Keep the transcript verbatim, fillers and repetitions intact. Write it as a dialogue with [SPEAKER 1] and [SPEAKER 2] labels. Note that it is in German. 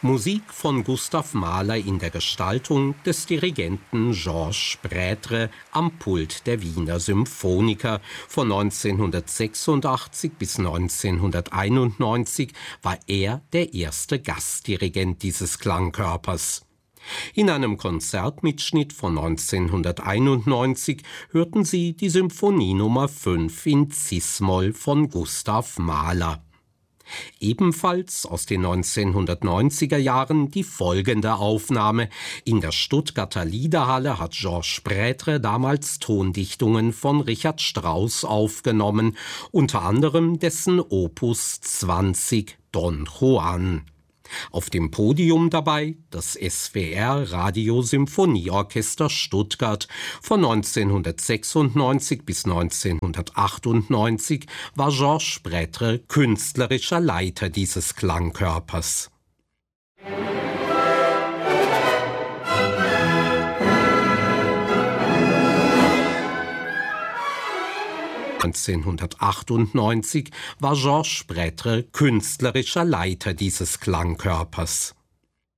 [SPEAKER 1] Musik von Gustav Mahler in der Gestaltung des Dirigenten Georges Prêtre am Pult der Wiener Symphoniker. Von neunzehnhundertsechsundachtzig bis neunzehnhunderteinundneunzig war er der erste Gastdirigent dieses Klangkörpers. In einem Konzertmitschnitt von neunzehnhunderteinundneunzig hörten Sie die Symphonie Nummer fünf in Cis-Moll von Gustav Mahler. Ebenfalls aus den neunzehnhundertneunziger Jahren die folgende Aufnahme. In der Stuttgarter Liederhalle hat Georges Prêtre damals Tondichtungen von Richard Strauss aufgenommen, unter anderem dessen Opus zwanzig Don Juan. Auf dem Podium dabei das S W R Radiosymphonieorchester Stuttgart. Von neunzehnhundertsechsundneunzig bis neunzehnhundertachtundneunzig war Georges Prêtre künstlerischer Leiter dieses Klangkörpers. neunzehnhundertachtundneunzig war Georges Prêtre künstlerischer Leiter dieses Klangkörpers.